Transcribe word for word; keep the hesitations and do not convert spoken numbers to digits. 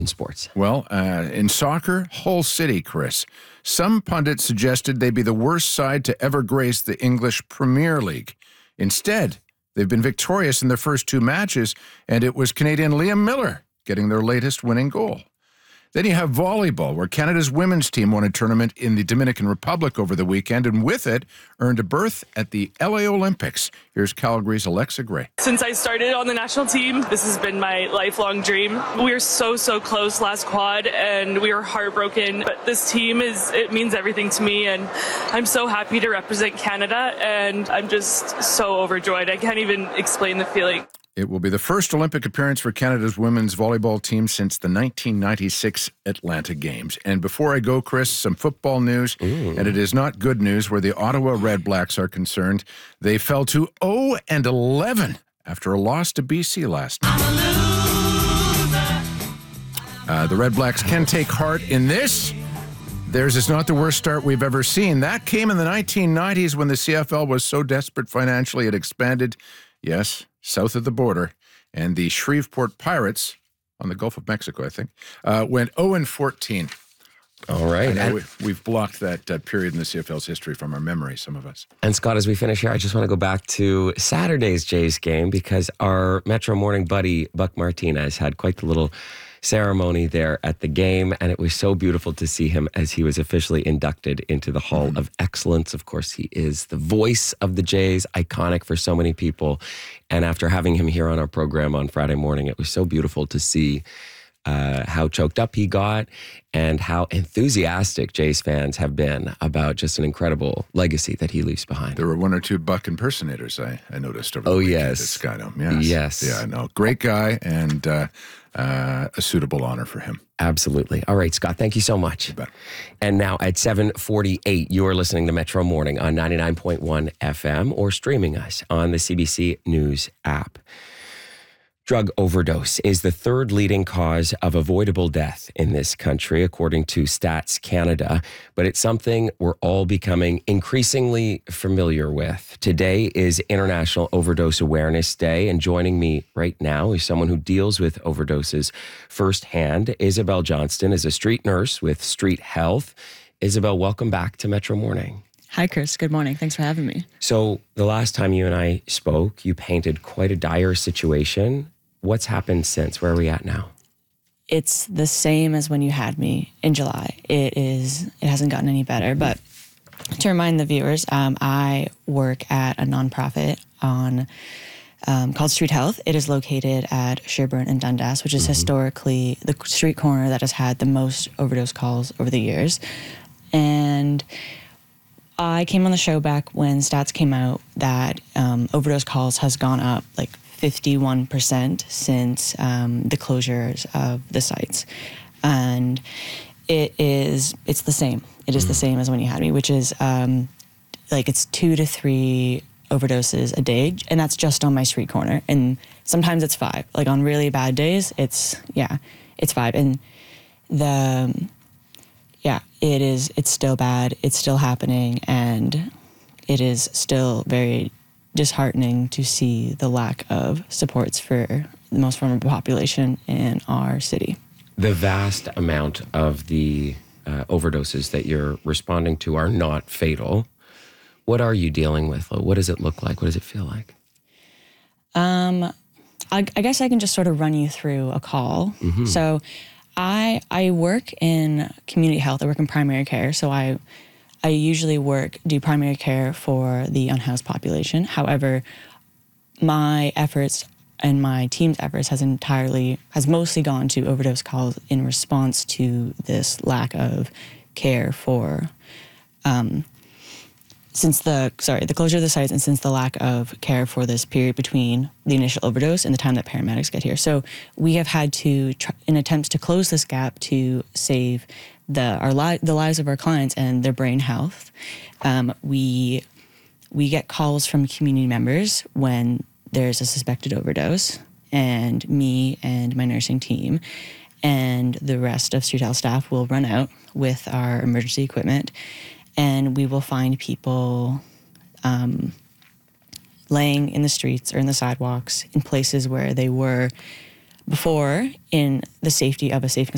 in sports. Well, uh, in soccer, Hull City, Chris. Some pundits suggested they'd be the worst side to ever grace the English Premier League. Instead, they've been victorious in their first two matches, and it was Canadian Liam Miller getting their latest winning goal. Then you have volleyball, where Canada's women's team won a tournament in the Dominican Republic over the weekend, and with it, earned a berth at the L A Olympics. Here's Calgary's Alexa Gray. Since I started on the national team, this has been my lifelong dream. We were so, so close last quad, and we were heartbroken. But this team, is it means everything to me, and I'm so happy to represent Canada, and I'm just so overjoyed. I can't even explain the feeling. It will be the first Olympic appearance for Canada's women's volleyball team since the nineteen ninety-six Atlanta Games. And before I go, Chris, some football news, Ooh. and it is not good news where the Ottawa Red Blacks are concerned. They fell to oh and eleven after a loss to B C last night. Uh, the Red Blacks can take heart in this. Theirs is not the worst start we've ever seen. That came in the nineteen nineties when the C F L was so desperate financially it expanded, yes, south of the border, and the Shreveport Pirates, on the Gulf of Mexico, I think, uh, went oh and fourteen. All right. And we, we've blocked that uh, period in the C F L's history from our memory, some of us. And Scott, as we finish here, I just want to go back to Saturday's Jays game because our Metro Morning buddy, Buck Martinez, had quite the little ceremony there at the game, and it was so beautiful to see him as he was officially inducted into the Hall mm-hmm. of Excellence. Of course, he is the voice of the Jays, iconic for so many people. And after having him here on our program on Friday morning, it was so beautiful to see uh, how choked up he got and how enthusiastic Jays fans have been about just an incredible legacy that he leaves behind. There were one or two Buck impersonators I, I noticed over the oh, weekend yes. at Skydome. Yes. Yes. Yeah, no, great guy and uh, uh, a suitable honor for him. Absolutely. All right, Scott, thank you so much. You bet. And now at seven forty-eight, you're listening to Metro Morning on ninety-nine point one F M or streaming us on the C B C News app. Drug overdose is the third leading cause of avoidable death in this country, according to Stats Canada. But it's something we're all becoming increasingly familiar with. Today is International Overdose Awareness Day, and joining me right now is someone who deals with overdoses firsthand. Isabel Johnston is a street nurse with Street Health. Isabel, welcome back to Metro Morning. Hi, Chris. Good morning. Thanks for having me. So the last time you and I spoke, you painted quite a dire situation. What's happened since? Where are we at now? It's the same as when you had me in July. It is. It hasn't gotten any better. But to remind the viewers, um, I work at a nonprofit on um, called Street Health. It is located at Sherbourne and Dundas, which is mm-hmm. historically the street corner that has had the most overdose calls over the years. And I came on the show back when stats came out that um, overdose calls has gone up like fifty-one percent since um, the closures of the sites. And it is, it's the same. It is mm. the same as when you had me, which is um, like it's two to three overdoses a day. And that's just on my street corner. And sometimes it's five. Like on really bad days, it's, yeah, it's five. And the, yeah, it is, it's still bad. It's still happening. And it is still very disheartening to see the lack of supports for the most vulnerable population in our city. The vast amount of the uh, overdoses that you're responding to are not fatal. What are you dealing with? What does it look like? What does it feel like? Um, I, I guess I can just sort of run you through a call. Mm-hmm. So I I work in community health. I work in primary care. So I I usually work, do primary care for the unhoused population. However, my efforts and my team's efforts has entirely, has mostly gone to overdose calls in response to this lack of care for, um, since the, sorry, the closure of the sites and since the lack of care for this period between the initial overdose and the time that paramedics get here. So we have had to, try, in attempts to close this gap to save the our li- the lives of our clients and their brain health, um, we we get calls from community members when there's a suspected overdose, and me and my nursing team and the rest of Street Health staff will run out with our emergency equipment, and we will find people um, laying in the streets or in the sidewalks in places where they were before in the safety of a safe